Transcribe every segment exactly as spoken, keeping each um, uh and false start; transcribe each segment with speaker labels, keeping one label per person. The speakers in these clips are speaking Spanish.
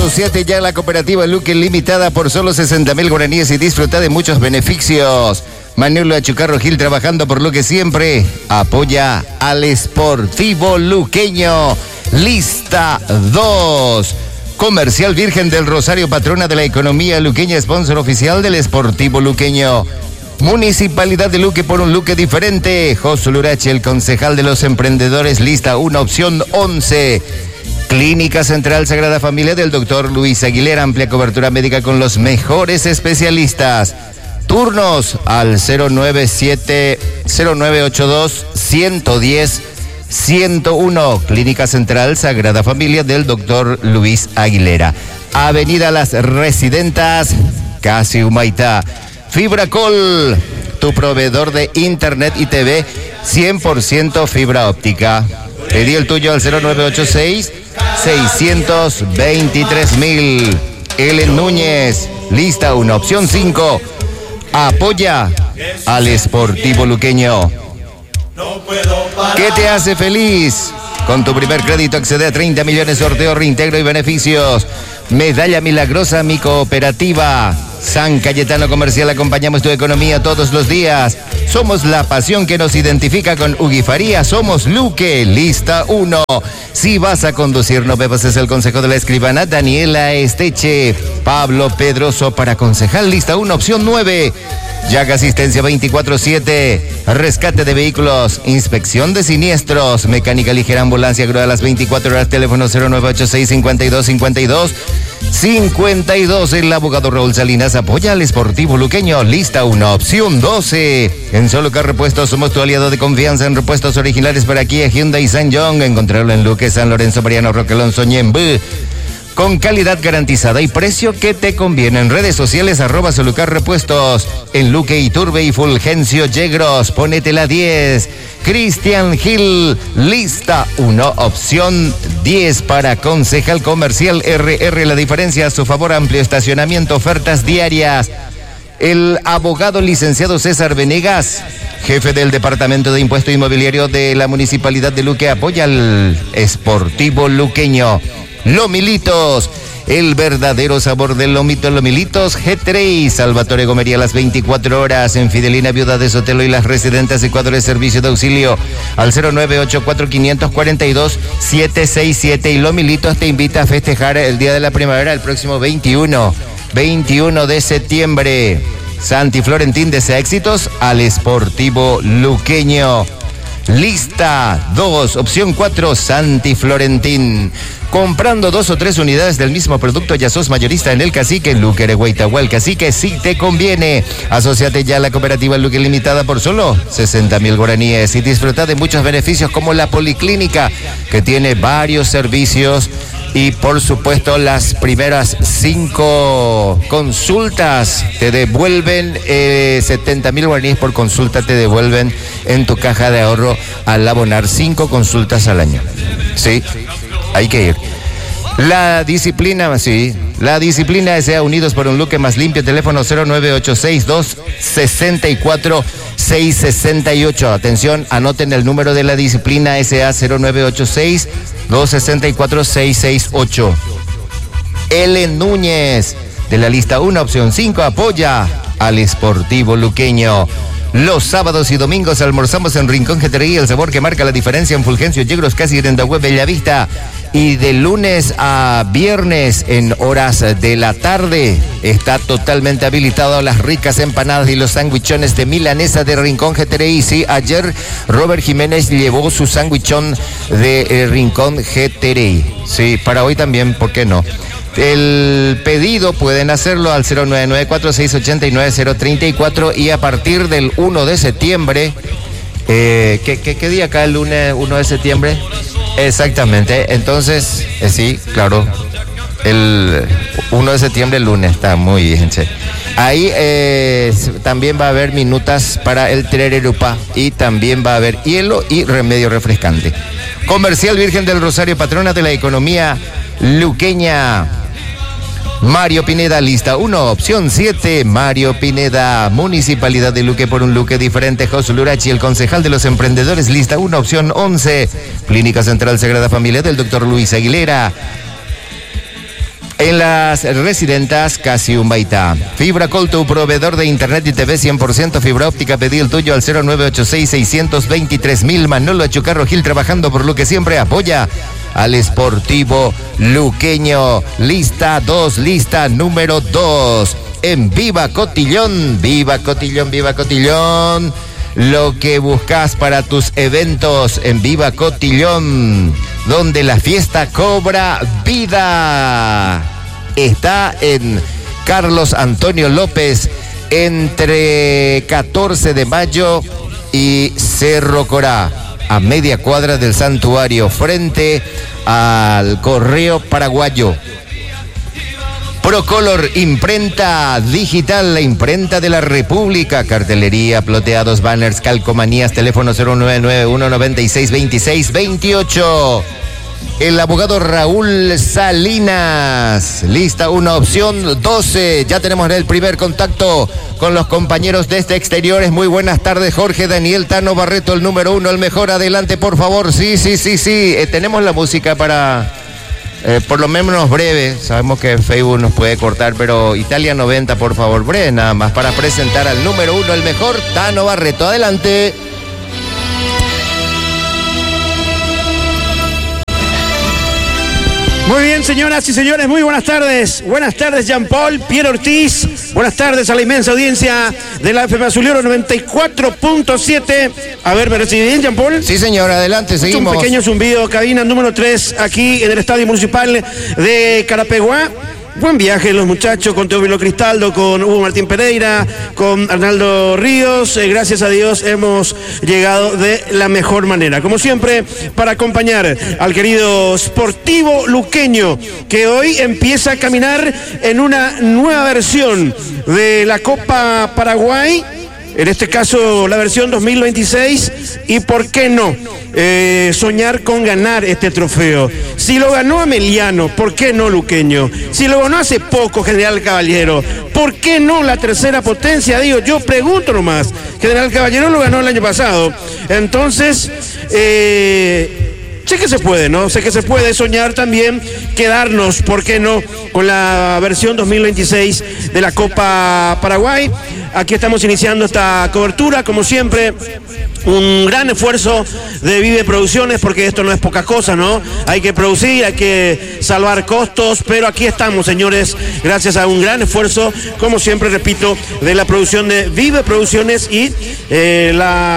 Speaker 1: Asociate ya a la cooperativa Luque Limitada por solo sesenta mil guaraníes y disfruta de muchos beneficios. Manuel Achucarro Gil trabajando por Luque siempre. Apoya al Sportivo Luqueño. Lista dos. Comercial Virgen del Rosario, patrona de la economía luqueña, sponsor oficial del Sportivo Luqueño. Municipalidad de Luque por un Luque diferente. Josu Lurache, el concejal de los emprendedores, lista uno, opción once. Clínica Central Sagrada Familia del doctor Luis Aguilera, amplia cobertura médica con los mejores especialistas. Turnos al cero nueve siete cero nueve ocho dos uno uno cero uno cero uno. Clínica Central Sagrada Familia del doctor Luis Aguilera. Avenida Las Residentas, casi Humaitá. Fibracol, tu proveedor de internet y T V cien por ciento fibra óptica. Pedí el tuyo al cero nueve ocho seis seis dos tres mil. Ellen Núñez, lista uno, opción cinco. Apoya al Sportivo Luqueño. ¿Qué te hace feliz? Con tu primer crédito accede a treinta millones, sorteo, reintegro y beneficios. Medalla milagrosa, mi cooperativa. San Cayetano Comercial, acompañamos tu economía todos los días. Somos la pasión que nos identifica con Uguifaría. Somos Luque, lista uno. Si vas a conducir, no bebas, es el consejo de la escribana Daniela Esteche. Pablo Pedroso para concejal, lista uno, opción nueve. Yaga Asistencia veinticuatro siete, rescate de vehículos, inspección de siniestros, mecánica ligera, ambulancia, grúa a las veinticuatro horas, teléfono cero nueve ocho seis cincuenta y dos cincuenta y dos cincuenta y dos. El abogado Raúl Salinas apoya al Sportivo Luqueño, lista uno, opción doce. En Solocar Repuestos somos tu aliado de confianza en repuestos originales para Kia, Hyundai y Sanyong. Encontrarlo en Luque, San Lorenzo, Mariano, Roque Alonso, Ñembú. Con calidad garantizada y precio que te conviene. En redes sociales, arroba Solucar Repuestos. En Luque, Iturbe y Fulgencio Yegros, ponete la diez. Cristian Gil, lista uno, opción diez para concejal comercial R R. La diferencia a su favor, amplio estacionamiento, ofertas diarias. El abogado licenciado César Venegas, jefe del Departamento de Impuesto Inmobiliario de la Municipalidad de Luque, apoya al Sportivo Luqueño. Lomilitos, el verdadero sabor del lomito. Lomilitos G tres, Salvatore Gomería, las veinticuatro horas. En Fidelina, Viuda de Sotelo y las Residentes Ecuador, servicio de auxilio al cero nueve ocho cuatro cinco cuatro dos siete seis siete. Y Lomilitos te invita a festejar el Día de la Primavera el próximo veintiuno de septiembre. Santi Florentín desea éxitos al Sportivo Luqueño. Lista dos, opción cuatro, Santi Florentín. Comprando dos o tres unidades del mismo producto, ya sos mayorista en el Cacique, Luque, Ereguaitahuá. El Cacique sí te conviene. Asociate ya a la cooperativa Luque Limitada por solo sesenta mil guaraníes y disfruta de muchos beneficios como la policlínica, que tiene varios servicios. Y por supuesto, las primeras cinco consultas te devuelven eh, setenta mil guaraníes por consulta, te devuelven en tu caja de ahorro al abonar cinco consultas al año. Sí, hay que ir. La disciplina, sí, la disciplina S A, unidos por un Luque más limpio, teléfono cero nueve ocho seis dos seis cuatro seis seis ocho. Atención, anoten el número de la disciplina S A, cero nueve ocho seis dos seis cuatro seis seis ocho. Ellen Núñez, de la lista uno, opción cinco, apoya al Sportivo Luqueño. Los sábados y domingos almorzamos en Rincón Jetería, el sabor que marca la diferencia en Fulgencio Yegros, casi Grendahue, Bellavista. Y de lunes a viernes en horas de la tarde está totalmente habilitado a las ricas empanadas y los sándwichones de milanesa de Rincón Jetería. Sí, ayer Robert Jiménez llevó su sándwichón de eh, Rincón Jetería. Sí, para hoy también, ¿por qué no? El pedido pueden hacerlo al cero nueve nueve cuatro seis ocho nueve cero tres cuatro y a partir del uno de septiembre, eh, ¿qué, qué, ¿qué día acá el lunes uno de septiembre? Exactamente, entonces, eh, sí, claro, el uno de septiembre, el lunes, está muy bien, che. Ahí eh, también va a haber minutas para el Tererupá y también va a haber hielo y remedio refrescante. Comercial Virgen del Rosario, patrona de la economía luqueña. Mario Pineda, lista uno, opción siete, Mario Pineda. Municipalidad de Luque por un Luque diferente, Josu Lurachi, el concejal de los emprendedores, lista uno, opción once. Clínica Central Sagrada Familia del doctor Luis Aguilera. En las residentas, casi un baita. Fibracol, tu proveedor de internet y T V cien por ciento fibra óptica. Pedí el tuyo al cero nueve ocho seis, seis dos tres mil. Manolo Achucarro Gil, trabajando por lo que siempre apoya al Sportivo Luqueño. Lista dos, lista número dos. En Viva Cotillón, Viva Cotillón, Viva Cotillón. Lo que buscas para tus eventos en Viva Cotillón, donde la fiesta cobra vida. Está en Carlos Antonio López, entre catorce de mayo y Cerro Corá, a media cuadra del santuario, frente al Correo Paraguayo. Procolor, imprenta digital, la imprenta de la República. Cartelería, ploteados, banners, calcomanías. Teléfono cero nueve nueve uno nueve seis dos seis dos ocho. El abogado Raúl Salinas. Lista una, opción doce. Ya tenemos el primer contacto con los compañeros de este Exteriores. Muy buenas tardes, Jorge Daniel Tano Barreto, el número uno, el mejor. Adelante, por favor. Sí, sí, sí, sí. Eh, tenemos la música para... Eh, por lo menos breve, sabemos que Facebook nos puede cortar, pero Italia noventa, por favor, breve nada más, para presentar al número uno, el mejor, Tano Barreto. Adelante.
Speaker 2: Muy bien, señoras y señores, muy buenas tardes. Buenas tardes, Jean Paul, Pierre Ortiz. Buenas tardes a la inmensa audiencia de la F M Azul y Oro noventa y cuatro punto siete. A ver, ¿me recibe bien, Jean Paul?
Speaker 1: Sí, señor, adelante, seguimos.
Speaker 2: Un pequeño zumbido, cabina número tres, aquí en el Estadio Municipal de Carapeguá. Buen viaje los muchachos, con Teófilo Cristaldo, con Hugo Martín Pereira, con Arnaldo Ríos. Eh, gracias a Dios hemos llegado de la mejor manera. Como siempre, para acompañar al querido Sportivo Luqueño, que hoy empieza a caminar en una nueva versión de la Copa Paraguay. En este caso, la versión dos mil veintiséis, y por qué no eh, soñar con ganar este trofeo. Si lo ganó Ameliano, ¿por qué no Luqueño? Si lo ganó hace poco General Caballero, ¿por qué no la tercera potencia? Digo, yo pregunto nomás. General Caballero lo ganó el año pasado. Entonces, eh... sé que se puede, ¿no? Sé que se puede soñar también, quedarnos, ¿por qué no?, con la versión dos mil veintiséis de la Copa Paraguay. Aquí estamos iniciando esta cobertura, como siempre, un gran esfuerzo de Vive Producciones, porque esto no es poca cosa, ¿no? Hay que producir, hay que salvar costos, pero aquí estamos, señores, gracias a un gran esfuerzo, como siempre, repito, de la producción de Vive Producciones y eh,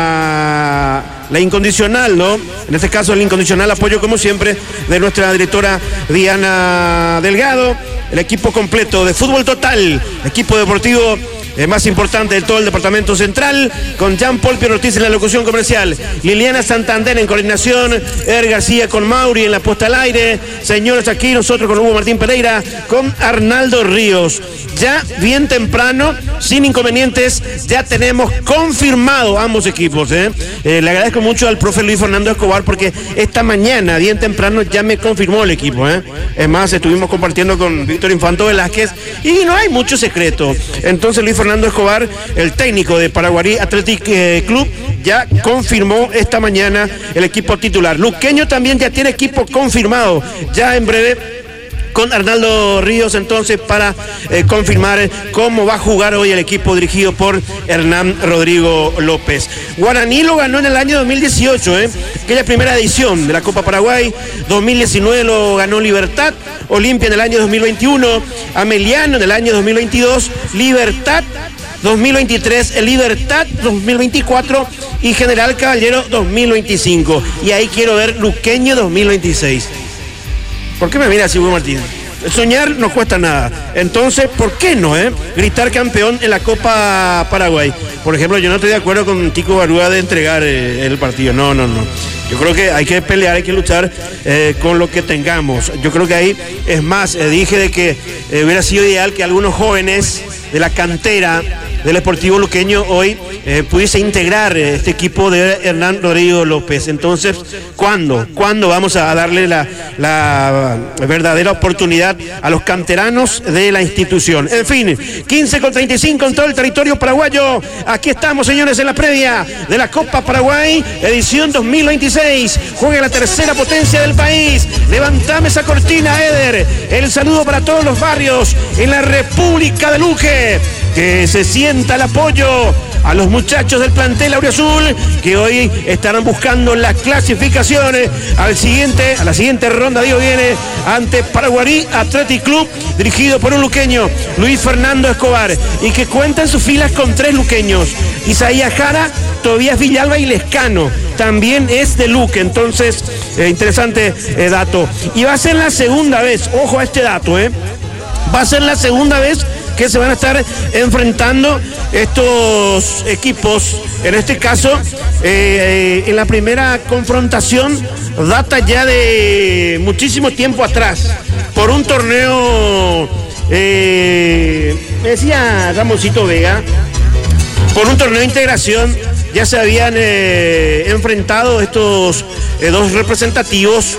Speaker 2: la... la incondicional, ¿no? En este caso, el incondicional apoyo, como siempre, de nuestra directora Diana Delgado, el equipo completo de Fútbol Total, equipo deportivo eh, más importante de todo el departamento central, con Jean Paul Pierre Ortiz en la locución comercial, Liliana Santander en coordinación, Eder García con Mauri en la puesta al aire, señores, aquí nosotros con Hugo Martín Pereira, con Arnaldo Ríos. Ya bien temprano, sin inconvenientes, ya tenemos confirmado ambos equipos, ¿eh? Eh, le agradezco mucho al profe Luis Fernando Escobar, porque esta mañana, bien temprano, ya me confirmó el equipo, ¿eh? Es más, estuvimos compartiendo con Víctor Infanto Velázquez y no hay mucho secreto. Entonces Luis Fernando Escobar, el técnico de Paraguarí Athletic eh, Club, ya confirmó esta mañana el equipo titular. Luqueño también ya tiene equipo confirmado, ya en breve con Arnaldo Ríos, entonces, para eh, confirmar cómo va a jugar hoy el equipo dirigido por Hernán Rodrigo López. Guaraní lo ganó en el año dos mil dieciocho, ¿eh? aquella primera edición de la Copa Paraguay. Dos mil diecinueve lo ganó Libertad, Olimpia en el año dos mil veintiuno, Ameliano en el año dos mil veintidós, Libertad dos mil veintitrés, Libertad dos mil veinticuatro y General Caballero dos mil veinticinco. Y ahí quiero ver Luqueño dos mil veintiséis. ¿Por qué me mira así, Hugo Martín? Soñar no cuesta nada. Entonces, ¿por qué no, eh? gritar campeón en la Copa Paraguay? Por ejemplo, yo no estoy de acuerdo con Tico Barúa de entregar eh, el partido. No, no, no. Yo creo que hay que pelear, hay que luchar eh, con lo que tengamos. Yo creo que ahí, es más, eh, dije de que eh, hubiera sido ideal que algunos jóvenes de la cantera del Sportivo Luqueño hoy eh, pudiese integrar este equipo de Hernán Rodrigo López. Entonces, ¿cuándo? ¿Cuándo vamos a darle la, la verdadera oportunidad a los canteranos de la institución? En fin, quince con treinta y cinco en todo el territorio paraguayo. Aquí estamos, señores, en la previa de la Copa Paraguay, edición dos mil veintiséis. Juega la tercera potencia del país. Levantame esa cortina, Eder. El saludo para todos los barrios en la República de Luque. Que se sienta el apoyo a los muchachos del plantel auriazul que hoy estarán buscando las clasificaciones al siguiente, a la siguiente ronda. Digo, viene ante Paraguarí Athletic Club, dirigido por un luqueño, Luis Fernando Escobar, y que cuenta en sus filas con tres luqueños: Isaías Jara, Tobías Villalba y Lescano. También es de Luque. Entonces, eh, interesante eh, dato. Y va a ser la segunda vez, ojo a este dato, eh. va a ser la segunda vez que se van a estar enfrentando estos equipos. En este caso, eh, en la primera confrontación data ya de muchísimo tiempo atrás, por un torneo, eh, me decía Ramoncito Vega, por un torneo de integración ya se habían eh, enfrentado estos eh, dos representativos.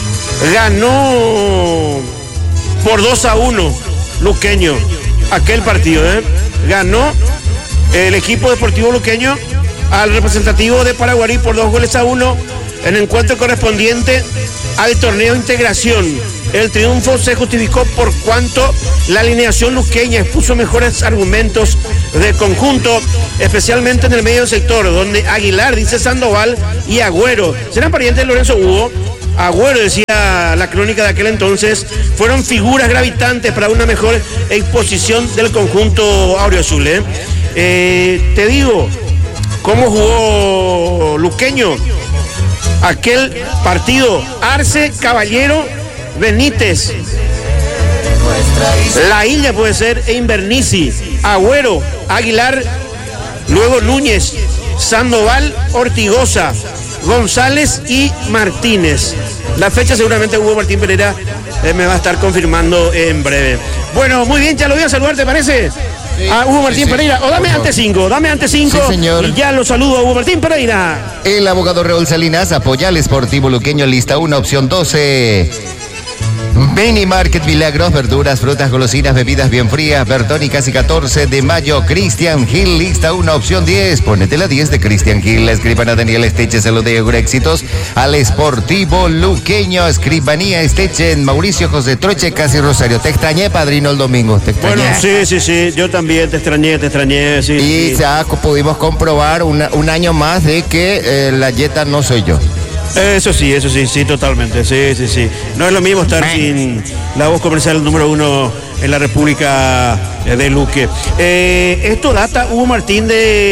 Speaker 2: Ganó por dos a uno Luqueño aquel partido, ¿eh? Ganó el equipo deportivo luqueño al representativo de Paraguarí por dos goles a uno en el encuentro correspondiente al torneo de integración. El triunfo se justificó por cuanto la alineación luqueña expuso mejores argumentos de conjunto, especialmente en el medio sector, donde Aguilar, dice Sandoval, y Agüero, serán parientes de Lorenzo Hugo. Agüero, decía la crónica de aquel entonces, fueron figuras gravitantes para una mejor exposición del conjunto auriazul, ¿eh? Eh, te digo, ¿cómo jugó Luqueño aquel partido? Arce, Caballero, Benítez, La Illa puede ser, e Invernici, Agüero, Aguilar, luego Núñez, Sandoval, Ortigosa, González y Martínez. La fecha seguramente Hugo Martín Pereira eh, me va a estar confirmando en breve. Bueno, muy bien, ya lo voy a saludar, ¿te parece? Sí, a Hugo Martín sí, Pereira. O dame ante cinco, dame ante cinco. Sí, señor. Y ya lo saludo a Hugo Martín Pereira.
Speaker 1: El abogado Raúl Salinas apoya al Sportivo Luqueño, lista uno, opción doce. Mini Market Milagros, verduras, frutas, golosinas, bebidas bien frías, Bertoni casi catorce de mayo. Cristian Gil, lista una, opción diez. Ponete la diez de Cristian Gil. La escribana Daniel Esteche, saludos de éxitos al Sportivo Luqueño. Escribanía Esteche en Mauricio José Troche, casi Rosario. Te extrañé, padrino, el domingo. Te extrañé.
Speaker 2: Bueno, sí, sí, sí. Yo también te extrañé, te extrañé. Sí,
Speaker 1: y
Speaker 2: sí.
Speaker 1: ya pudimos comprobar una, un año más de que eh, la yeta no soy yo.
Speaker 2: Eso sí, eso sí, sí, totalmente, sí, sí, sí. No es lo mismo estar Man. sin la voz comercial número uno en la República de Luque. Eh, esto data, Hugo Martín,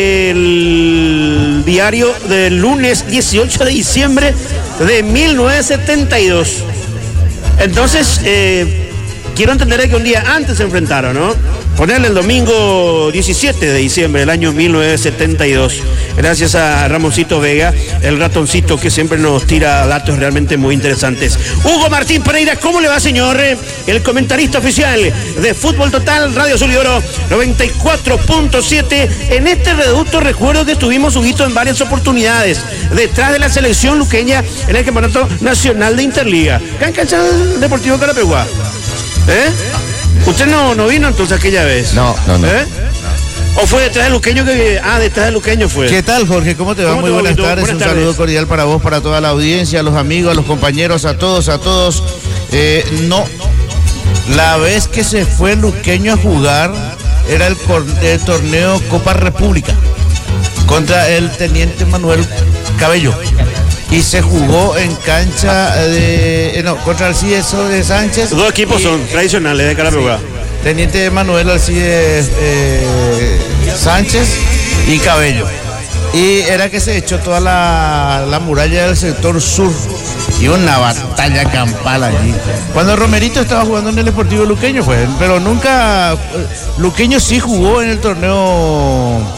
Speaker 2: del diario del lunes dieciocho de diciembre de mil novecientos setenta y dos. Entonces, eh, quiero entender que un día antes se enfrentaron, ¿no? Ponerle el domingo diecisiete de diciembre del año mil novecientos setenta y dos. Gracias a Ramoncito Vega, el ratoncito que siempre nos tira datos realmente muy interesantes. Hugo Martín Pereira, ¿cómo le va, señor? El comentarista oficial de Fútbol Total, Radio Azul y Oro noventa y cuatro punto siete. En este reducto recuerdo que tuvimos un hito en varias oportunidades detrás de la selección luqueña en el Campeonato Nacional de Interliga. ¿Qué cancha del Deportivo Carapeguá? ¿Eh? ¿Usted no, no vino entonces aquella vez?
Speaker 1: No, no, no.
Speaker 2: ¿Eh? ¿O fue detrás de Luqueño que... Ah, detrás de Luqueño fue.
Speaker 3: ¿Qué tal, Jorge? ¿Cómo te va?
Speaker 2: ¿Cómo
Speaker 3: Muy
Speaker 2: te va,
Speaker 3: buenas
Speaker 2: Vito?
Speaker 3: tardes.
Speaker 2: Buenas
Speaker 3: Un
Speaker 2: tardes.
Speaker 3: saludo cordial para vos, para toda la audiencia, a los amigos, a los compañeros, a todos, a todos. Eh, no, la vez que se fue Luqueño a jugar era el, cor- el torneo Copa República contra el Teniente Manuel Cabello. Y se jugó en cancha de... Eh, no, contra Alcides de Sánchez.
Speaker 2: Los dos equipos
Speaker 3: y,
Speaker 2: son tradicionales de Carapeguá.
Speaker 3: Teniente Manuel Alcides eh, Sánchez y Cabello. Y era que se echó toda la, la muralla del sector sur y una batalla campal allí. Cuando Romerito estaba jugando en el Sportivo Luqueño fue, pero nunca... Luqueño sí jugó en el torneo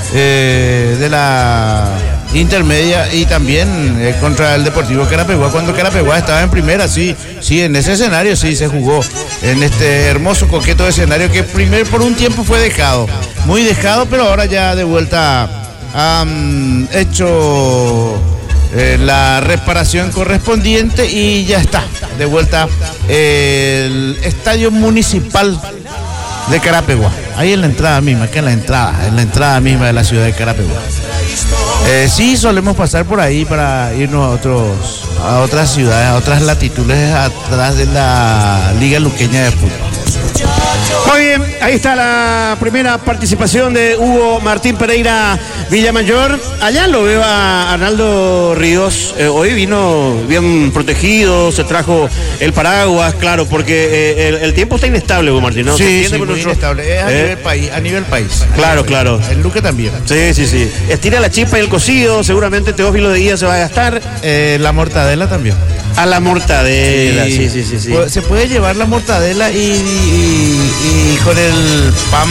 Speaker 3: eh, de la intermedia y también eh, contra el Deportivo Carapeguá, cuando Carapeguá estaba en primera, sí, sí, en ese escenario sí se jugó, en este hermoso, coqueto escenario que primero por un tiempo fue dejado, muy dejado, pero ahora ya de vuelta han hecho eh, la reparación correspondiente y ya está, de vuelta eh, el Estadio Municipal de Carapeguá, ahí en la entrada misma, que en la entrada, en la entrada misma de la ciudad de Carapeguá. Eh, sí, solemos pasar por ahí para irnos a otros, a otras ciudades, a otras latitudes atrás de la Liga Luqueña de Fútbol.
Speaker 2: Muy bien, ahí está la primera participación de Hugo Martín Pereira Villamayor. Allá lo veo a Arnaldo Ríos. Eh, hoy vino bien protegido, se trajo el paraguas, claro, porque eh, el, el tiempo está inestable, Hugo Martín, ¿no?
Speaker 3: Sí, sí, muy nuestro... inestable. Es a, eh, nivel país, a nivel país.
Speaker 2: Claro, claro.
Speaker 3: El Luque también.
Speaker 2: Sí, sí, sí. Estira la chispa y el cocido, seguramente Teófilo de Guía se va a gastar.
Speaker 3: Eh, la mortadela también.
Speaker 2: A la mortadela, sí, sí, sí, sí.
Speaker 3: Se puede llevar la mortadela y, y, y con el pan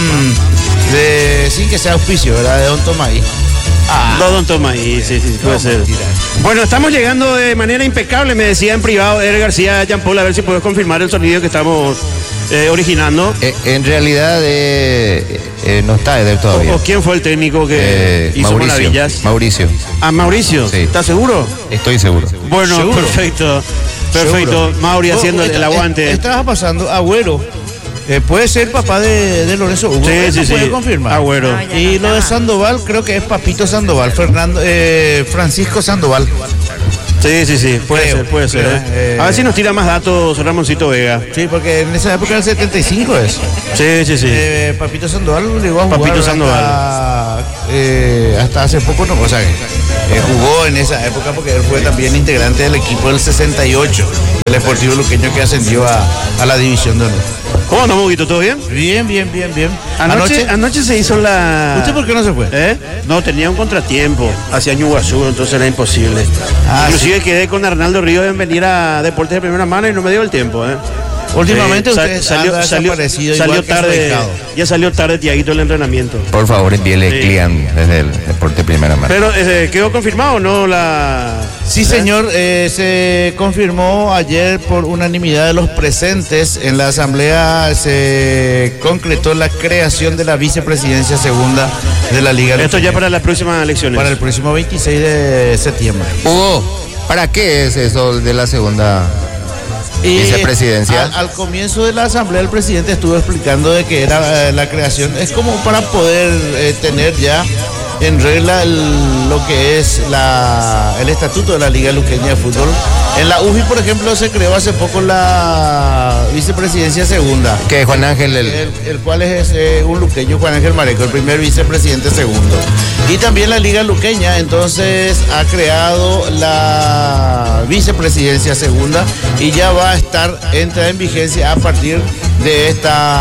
Speaker 3: de, sin que sea auspicio, ¿verdad? De Don Tomaí.
Speaker 2: Ah. No, Don Tomaí, sí, sí, puede no, ser. Mentira. Bueno, estamos llegando de manera impecable, me decía en privado Eder García, Jean Paul, a ver si puedes confirmar el sonido que estamos eh, originando.
Speaker 1: Eh, en realidad eh, eh, no está Eder todavía.
Speaker 2: ¿O, o quién fue el técnico que eh, hizo
Speaker 1: Mauricio,
Speaker 2: maravillas?
Speaker 1: Mauricio.
Speaker 2: ¿A Mauricio?
Speaker 1: Sí.
Speaker 2: ¿Estás seguro?
Speaker 1: Estoy seguro.
Speaker 2: Bueno,
Speaker 3: ¿Seguro?
Speaker 2: Perfecto. Perfecto.
Speaker 3: ¿Seguro?
Speaker 2: Mauri haciendo el aguante.
Speaker 3: Estaba pasando Agüero. Eh, puede ser papá de, de Lorenzo Hugo.
Speaker 2: Sí, sí, sí.
Speaker 3: Puede confirmar.
Speaker 2: Agüero.
Speaker 3: Ah, y lo de Sandoval, creo que es Papito Sandoval, Fernando, eh, Francisco Sandoval.
Speaker 2: Sí, sí, sí, puede
Speaker 3: creo,
Speaker 2: ser, puede ser.
Speaker 3: creo,
Speaker 2: ¿eh?
Speaker 3: eh,
Speaker 2: A ver si nos tira más datos Ramoncito Vega.
Speaker 3: Sí, porque en esa época del setenta y cinco es.
Speaker 2: Sí, sí, sí.
Speaker 3: Eh, Papito Sandoval llegó a jugar
Speaker 2: Papito Sandoval.
Speaker 3: Hasta, eh, hasta hace poco, no, o sea, eh, jugó en esa época porque él fue también integrante del equipo del sesenta y ocho, el Deportivo Luqueño que ascendió a, a la División de Honor.
Speaker 2: ¿Cómo andamos, Huguito? ¿Todo bien?
Speaker 3: Bien, bien, bien, bien.
Speaker 2: Anoche, anoche, anoche se hizo la...
Speaker 3: ¿Usted por qué no se fue?
Speaker 2: ¿Eh? No, tenía un contratiempo hacia Ñuguazú, entonces era imposible. Ah, Inclusive sí. Quedé con Arnaldo Ríos en venir a Deportes de Primera Mano y no me dio el tiempo, ¿eh?
Speaker 3: Últimamente
Speaker 2: eh,
Speaker 3: usted
Speaker 2: salió,
Speaker 3: anda
Speaker 2: salió,
Speaker 3: desaparecido,
Speaker 2: salió
Speaker 3: igual que
Speaker 2: tarde, ya salió tarde Tiaguito el entrenamiento.
Speaker 1: Por favor, envíele
Speaker 2: Sí.
Speaker 1: Clian desde el Deporte Primera Mano.
Speaker 2: Pero eh, quedó confirmado, o ¿no? La...
Speaker 3: Sí, señor, eh, se confirmó ayer por unanimidad de los presentes en la asamblea, se concretó la creación de la vicepresidencia segunda de la Liga.
Speaker 2: Esto ya para las próximas elecciones.
Speaker 3: Para el próximo veintiséis de septiembre.
Speaker 1: Hugo, ¿para qué es eso de la segunda
Speaker 3: Y
Speaker 1: vicepresidencia?
Speaker 3: Al, al comienzo de la asamblea el presidente estuvo explicando de que era eh, la creación, es como para poder eh, tener ya en regla el, lo que es la, el estatuto de la Liga Luqueña de Fútbol. En la U F I, por ejemplo, se creó hace poco la vicepresidencia segunda.
Speaker 1: Que Juan Ángel el...
Speaker 3: El, el cual es eh, un luqueño, Juan Ángel Mareco, el primer vicepresidente segundo. Y también la Liga Luqueña, entonces, ha creado la vicepresidencia segunda y ya va a estar, entra en vigencia a partir de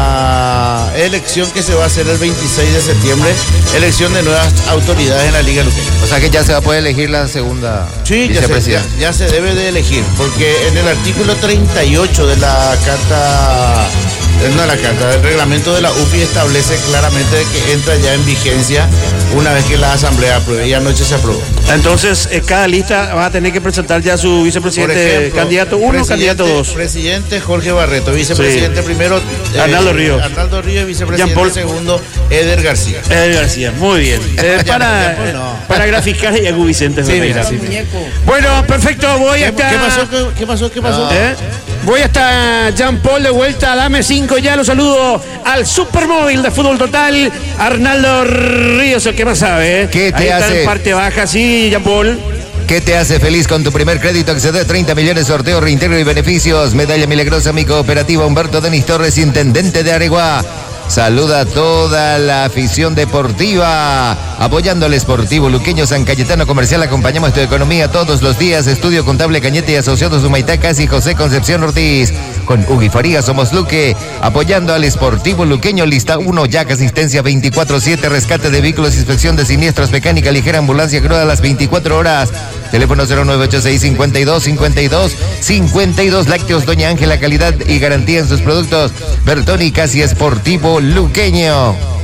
Speaker 3: esta elección que se va a hacer el veintiséis de septiembre, elección de nuevas autoridades en la Liga Luqueña.
Speaker 1: O sea que ya se va a poder elegir la segunda
Speaker 3: Sí, ya se,
Speaker 1: vicepresidencia.
Speaker 3: ya, ya se debe de elegir, porque en el artículo treinta y ocho de la carta, no la carta, del reglamento de la U F I establece claramente que entra ya en vigencia una vez que la asamblea apruebe, y anoche se aprobó.
Speaker 2: Entonces, eh, cada lista va a tener que presentar ya su vicepresidente,
Speaker 3: Por ejemplo,
Speaker 2: candidato uno, candidato dos.
Speaker 3: Presidente Jorge Barreto, vicepresidente
Speaker 2: Sí.
Speaker 3: primero eh,
Speaker 2: Arnaldo Ríos.
Speaker 3: Arnaldo Ríos, vicepresidente
Speaker 2: Jean Paul.
Speaker 3: segundo Eder García.
Speaker 2: Eder García, muy bien. Eh,
Speaker 3: Ya,
Speaker 2: para,
Speaker 3: ya, pues no.
Speaker 2: para graficar y Agu Vicente
Speaker 3: Sí,
Speaker 2: Ferreira.
Speaker 3: sí,
Speaker 2: Bueno, perfecto, voy
Speaker 3: ¿Qué,
Speaker 2: hasta...
Speaker 3: ¿Qué pasó? ¿Qué, qué pasó? ¿Qué pasó?
Speaker 2: ¿Eh? Voy hasta Jean Paul de vuelta, dame cinco ya, lo saludo al Supermóvil de Fútbol Total, Arnaldo Ríos, el que más sabe. ¿eh?
Speaker 1: ¿Qué te
Speaker 2: Ahí está
Speaker 1: hace?
Speaker 2: en parte baja, sí, Jean Paul.
Speaker 1: ¿Qué te hace feliz con tu primer crédito? Accede a treinta millones, sorteo, reintegro y beneficios. Medalla milagrosa, mi cooperativa Humberto Denis Torres, intendente de Areguá. Saluda a toda la afición deportiva, apoyando al Sportivo Luqueño San Cayetano Comercial. Acompañamos tu economía todos los días. Estudio Contable Cañete y Asociados Humaitá, Casi José Concepción Ortiz. Con Ugi Farías somos Luque, apoyando al Sportivo Luqueño. Lista uno, Jack, asistencia veinticuatro siete, rescate de vehículos, inspección de siniestros, mecánica ligera, ambulancia cruda a las veinticuatro horas. Teléfono cero nueve ocho seis, cincuenta y dos, cincuenta y dos, cincuenta y dos. Lácteos Doña Ángela, calidad y garantía en sus productos. Bertoni, Casi Sportivo Luqueño.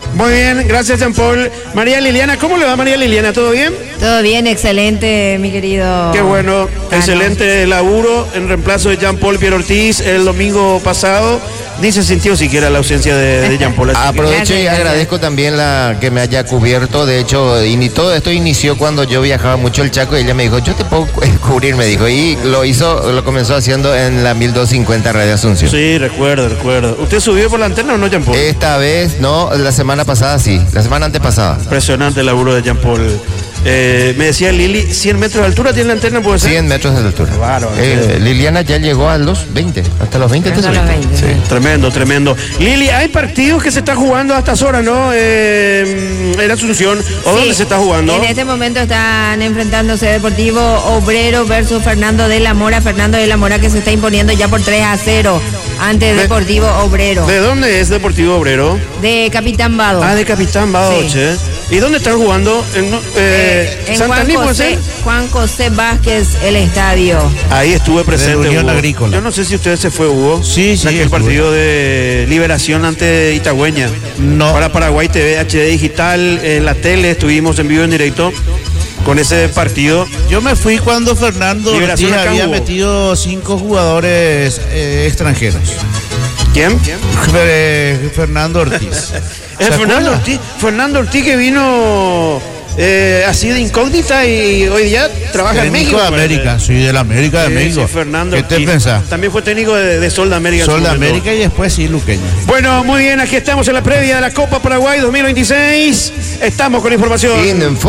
Speaker 2: Muy bien, gracias Jean Paul. María Liliana, ¿cómo le va María Liliana? ¿Todo bien?
Speaker 4: Todo bien, excelente, mi querido.
Speaker 2: Qué bueno,
Speaker 4: Tano.
Speaker 2: Excelente laburo en reemplazo de Jean Paul Pierre Ortiz el domingo pasado. Ni se sintió siquiera la ausencia de, de Jean Paul.
Speaker 1: Aprovecho
Speaker 4: Gracias,
Speaker 1: y
Speaker 4: gracias.
Speaker 1: agradezco también la que me haya cubierto. De hecho, y ni todo esto inició cuando yo viajaba mucho el Chaco y ella me dijo, yo te puedo cu- cubrir, me dijo. Y lo hizo, lo comenzó haciendo en la mil doscientos cincuenta Radio Asunción.
Speaker 2: Sí, recuerdo, recuerdo. ¿Usted subió por la antena o no, Jean Paul?
Speaker 1: Esta vez, no, la semana pasada sí, la semana antepasada.
Speaker 2: Impresionante el laburo de Jean Paul. Eh, me decía Lili, cien metros de altura tiene la antena, ¿puede ser?
Speaker 1: cien metros de altura.
Speaker 2: Bárbaro.
Speaker 1: Eh, Liliana ya llegó a los veinte, hasta los veinte. ¿te
Speaker 4: Hasta los
Speaker 1: subiste?
Speaker 4: veinte,
Speaker 1: Sí.
Speaker 4: sí.
Speaker 2: Tremendo, tremendo. Lili, hay partidos que se están jugando a estas horas, ¿no? Eh, en Asunción. ¿O
Speaker 4: Sí,
Speaker 2: dónde se está jugando?
Speaker 4: En este momento están enfrentándose Deportivo Obrero versus Fernando de la Mora. Fernando de la Mora que se está imponiendo ya por tres a cero ante
Speaker 2: De-
Speaker 4: Deportivo Obrero.
Speaker 2: ¿De dónde es Deportivo Obrero?
Speaker 4: De Capitán Vado.
Speaker 2: Ah, de Capitán Badoche. ¿Y dónde están jugando? En, no- eh,
Speaker 4: en
Speaker 2: ¿Santa
Speaker 4: Juan
Speaker 2: Aní, puede
Speaker 4: José,
Speaker 2: ser?
Speaker 4: Juan José Vázquez, el estadio.
Speaker 2: Ahí estuve presente.
Speaker 3: De Unión
Speaker 2: Hugo.
Speaker 3: Agrícola.
Speaker 2: Yo no sé si usted se fue, Hugo.
Speaker 3: Sí, sí,
Speaker 2: En aquel
Speaker 3: estuve.
Speaker 2: partido de liberación ante Itagüeña.
Speaker 3: No.
Speaker 2: Para Paraguay T V, H D Digital, en la tele, estuvimos en vivo en directo con ese partido.
Speaker 3: Yo me fui cuando Fernando
Speaker 2: Liberación
Speaker 3: Ortiz
Speaker 2: acá
Speaker 3: había
Speaker 2: hubo.
Speaker 3: metido cinco jugadores eh, extranjeros.
Speaker 2: ¿Quién?
Speaker 3: Fer- Fernando Ortiz.
Speaker 2: Es
Speaker 3: ¿Se
Speaker 2: Fernando
Speaker 3: acuerda?
Speaker 2: Ortiz. Fernando Ortiz que vino eh, así de incógnita y hoy día trabaja en
Speaker 3: Técnico
Speaker 2: México.
Speaker 3: de América, sí, de la América de
Speaker 2: Sí,
Speaker 3: México.
Speaker 2: sí, Fernando
Speaker 3: ¿Qué te
Speaker 2: Ortiz.
Speaker 3: pensás?
Speaker 2: También fue técnico de, de Sol de América. en
Speaker 3: Sol
Speaker 2: su
Speaker 3: de
Speaker 2: momento.
Speaker 3: América y después sí, luqueño.
Speaker 2: Bueno, muy bien, aquí estamos en la previa de la Copa Paraguay dos mil veintiséis. Estamos con información.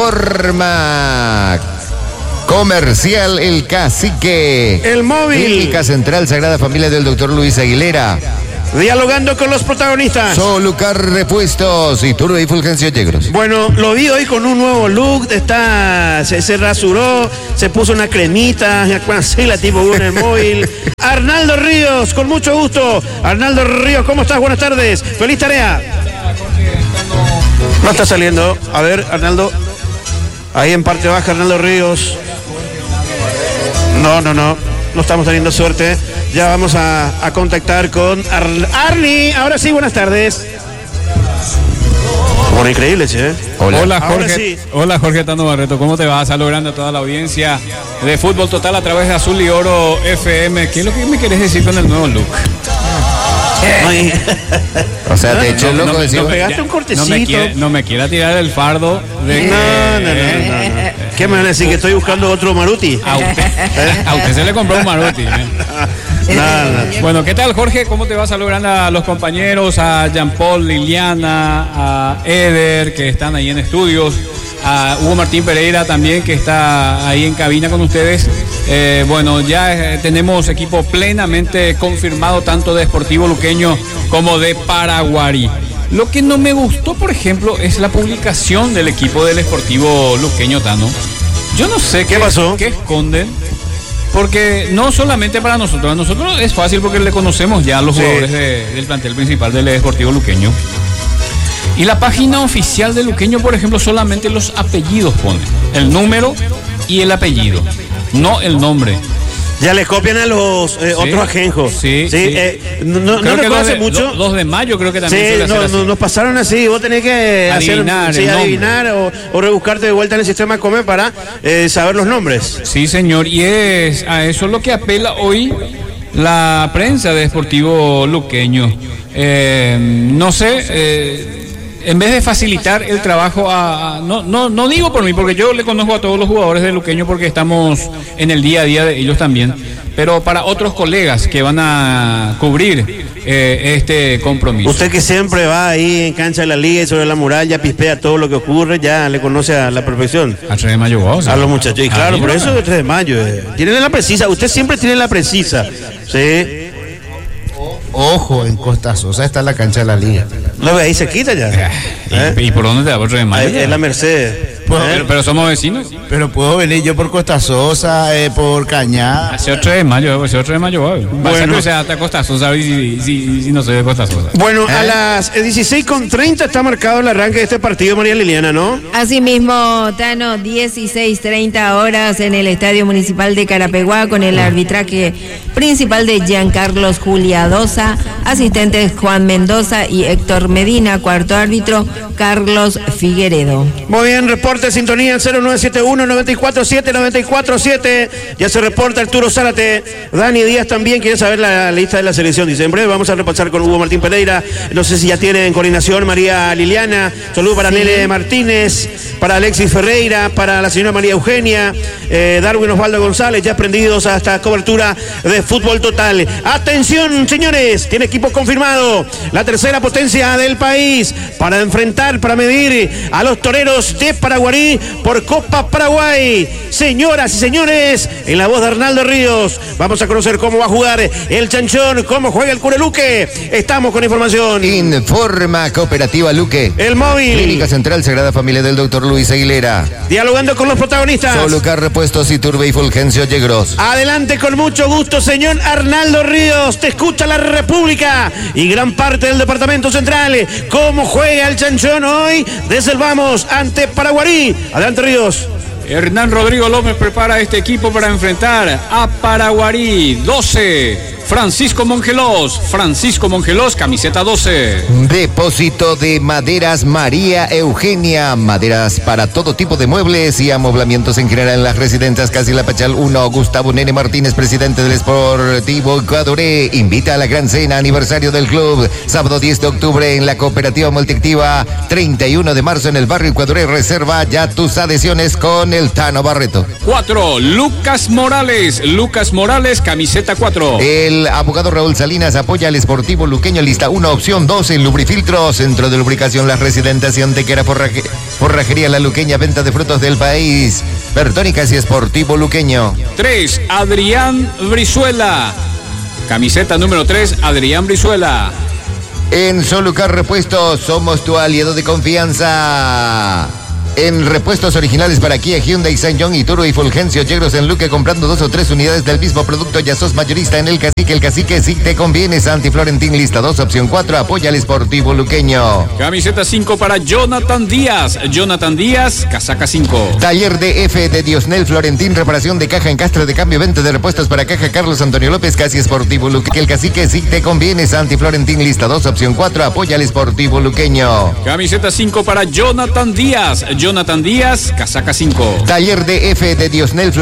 Speaker 1: Informa Comercial El Cacique.
Speaker 2: El móvil.
Speaker 1: Clínica Central Sagrada Familia del doctor Luis Aguilera.
Speaker 2: Dialogando con los protagonistas.
Speaker 1: Solucar Repuestos y Turbo y Fulgencio Yegros.
Speaker 2: Bueno, lo vi hoy con un nuevo look, está, se, se rasuró, se puso una cremita, así la tipo Hugo en el móvil. Arnaldo Ríos, con mucho gusto. Arnaldo Ríos, ¿cómo estás? Buenas tardes. Feliz tarea. No está saliendo. A ver, Arnaldo. Ahí en parte baja, Arnaldo Ríos. No, no, no. No estamos teniendo suerte. Ya vamos a, a contactar con Ar Arni. Ahora sí, buenas tardes. Bueno, increíble, che.
Speaker 1: Hola.
Speaker 5: Hola
Speaker 2: Ahora
Speaker 5: Jorge,
Speaker 2: sí.
Speaker 5: hola Jorge Tano Barreto, ¿cómo te va? Saludando a toda la audiencia de Fútbol Total a través de Azul y Oro F M. ¿Qué es lo que me querés decir con el nuevo look?
Speaker 2: Ay.
Speaker 1: O sea, te echó el loco
Speaker 5: me-
Speaker 1: decimos.
Speaker 5: me-
Speaker 2: pegaste
Speaker 5: ya,
Speaker 2: un cortecito.
Speaker 5: No me, quiere, no me quiera tirar el fardo de
Speaker 2: No,
Speaker 5: que-
Speaker 2: no, no, no, no. ¿Qué me van a decir? ¿Que estoy buscando otro Maruti?
Speaker 5: A usted, a usted se le compró un Maruti. ¿eh?
Speaker 2: Nada, nada.
Speaker 5: Bueno, ¿qué tal Jorge? ¿Cómo te va? Saludando a los compañeros, a Jean Paul, Liliana, a Eder, que están ahí en estudios, a Hugo Martín Pereira también, que está ahí en cabina con ustedes. Eh, bueno, ya eh, tenemos equipo plenamente confirmado, tanto de Sportivo Luqueño como de Paraguarí. Lo que no me gustó, por ejemplo, es la publicación del equipo del Sportivo Luqueño, Tano. Yo no sé
Speaker 2: ¿Qué pasó?
Speaker 5: qué esconden. Porque no solamente para nosotros, a nosotros es fácil porque le conocemos ya a los
Speaker 2: Sí.
Speaker 5: jugadores de- del plantel principal del Deportivo Luqueño. Y la página oficial de Luqueño, por ejemplo, solamente los apellidos pone. El número y el apellido, no el nombre.
Speaker 2: Ya le copian a los eh,
Speaker 5: Sí.
Speaker 2: otros ajenjos.
Speaker 5: Sí, sí.
Speaker 2: eh, no no, no
Speaker 5: Creo que
Speaker 2: recuerdo
Speaker 5: dos
Speaker 2: hace
Speaker 5: de,
Speaker 2: mucho.
Speaker 5: do- dos de mayo creo que también
Speaker 2: Sí,
Speaker 5: suele
Speaker 2: no,
Speaker 5: hacer así.
Speaker 2: no, nos pasaron así. Vos tenés que
Speaker 5: Adivinar
Speaker 2: hacer,
Speaker 5: el
Speaker 2: sí,
Speaker 5: nombre.
Speaker 2: adivinar o, o rebuscarte de vuelta en el sistema Come para eh, saber los nombres.
Speaker 5: Sí, señor, y es a eso lo que apela hoy la prensa de Deportivo Luqueño. Eh, no sé, eh, en vez de facilitar el trabajo a, a- no, no, no digo por mí, porque yo le conozco a todos los jugadores de Luqueño porque estamos en el día a día de ellos también, pero para otros colegas que van a cubrir eh, este compromiso.
Speaker 2: Usted que siempre va ahí en cancha de la liga y sobre la muralla, pispea todo lo que ocurre, ya le conoce a la perfección.
Speaker 5: A tres de mayo, vos,
Speaker 2: A los muchachos. Y
Speaker 5: Ah,
Speaker 2: claro, por
Speaker 5: mira.
Speaker 2: eso es el tres de mayo. eh. Tienen la precisa. Usted siempre tiene la precisa. Sí.
Speaker 3: Ojo, en Costa Sosa está la cancha de la liga.
Speaker 2: Lo ve ahí se quita ya. ¿Eh?
Speaker 5: ¿Y, y por dónde te va por tres de mayo?
Speaker 2: Ahí, es la Mercedes.
Speaker 3: Pues,
Speaker 2: ¿Eh?
Speaker 5: pero, pero somos vecinos.
Speaker 3: Pero puedo venir yo por Costa Sosa, eh, por Cañada.
Speaker 5: Hace ocho de mayo, hace ocho de mayo, va.
Speaker 2: Bueno.
Speaker 5: O sea, hasta Costa Sosa, ¿sabes? Si, si, si no soy de Costa Sosa.
Speaker 2: Bueno, a las dieciséis con treinta está marcado el arranque de este partido, María Liliana, ¿no?
Speaker 4: Asimismo, Tano, dieciséis treinta horas en el Estadio Municipal de Carapeguá con el arbitraje principal de Giancarlos Juliadosa, asistentes Juan Mendoza y Héctor Medina, cuarto árbitro Carlos Figueredo.
Speaker 2: Muy bien, reporte sintonía cero nueve siete uno, nueve cuatro siete, nueve cuatro siete. Ya se reporta Arturo Zárate. Dani Díaz también quiere saber la lista de la selección. Dice, en breve vamos a repasar con Hugo Martín Pereira. No sé si ya tiene en coordinación María Liliana. Saludos para sí. Nele Martínez, para Alexis Ferreira, para la señora María Eugenia, eh, Darwin Osvaldo González, ya prendidos a esta cobertura de Fútbol Total. Atención, señores, tiene equipo confirmado. La tercera potencia del país para enfrentar, para medir a los toreros de Paraguarí por Copa Paraguay. Señoras y señores, en la voz de Arnaldo Ríos, vamos a conocer cómo va a jugar el Chanchón, cómo juega el Cureluque. Estamos con información.
Speaker 1: Informa Cooperativa Luque.
Speaker 2: El móvil.
Speaker 1: Clínica Central Sagrada Familia del doctor Luis Aguilera.
Speaker 2: Dialogando con los protagonistas.
Speaker 1: Solucar Repuestos, Iturbe y Fulgencio Yegros.
Speaker 2: Adelante con mucho gusto, señor Arnaldo Ríos. Te escucha la República y gran parte del Departamento Central. ¿Cómo juega el Chanchón hoy desde el Vamos ante Paraguarí? Adelante, Ríos.
Speaker 5: Hernán Rodrigo López prepara este equipo para enfrentar a Paraguarí. doce. Francisco Mongelós. Francisco Mongelós, camiseta doce.
Speaker 1: Depósito de Maderas María Eugenia. Maderas para todo tipo de muebles y amoblamientos en general en las residencias Casi La Pachal uno. Gustavo Nene Martínez, presidente del Sportivo Ecuadoré, invita a la gran cena aniversario del club. Sábado diez de octubre en la Cooperativa Multiactiva. treinta y uno de marzo en el barrio Ecuadoré. Reserva ya tus adhesiones con el Tano Barreto.
Speaker 5: cuatro. Lucas Morales. Lucas Morales, camiseta cuatro.
Speaker 1: El abogado Raúl Salinas apoya al Sportivo Luqueño. Lista uno, opción dos en Lubrifiltro. Centro de lubricación Las Residentes y Antequera forraje, Forrajería La Luqueña. Venta de frutos del país. Bertónicas y Sportivo Luqueño.
Speaker 5: tres. Adrián Brizuela. Camiseta número tres, Adrián Brizuela.
Speaker 1: En Solucar Repuestos somos tu aliado de confianza. En repuestos originales para Kia, Hyundai, San-John, Ituro y Fulgencio Yegros en Luque, comprando dos o tres unidades del mismo producto, ya sos mayorista en el Cacique. El Cacique sí te conviene. Santi Florentín, lista dos, opción cuatro, apoya al Sportivo Luqueño.
Speaker 5: Camiseta cinco para Jonathan Díaz. Jonathan Díaz, casaca cinco.
Speaker 1: Taller de F de Diosnel Florentín, reparación de caja, encastre de cambio, venta de repuestos para caja Carlos Antonio López, Casi Sportivo Luque. El Cacique sí te conviene. Santi Florentín, lista dos, opción cuatro, apoya al Sportivo Luqueño.
Speaker 5: Camiseta cinco para Jonathan Díaz. Jonathan Díaz, casaca cinco.
Speaker 1: Taller de F de Diosnel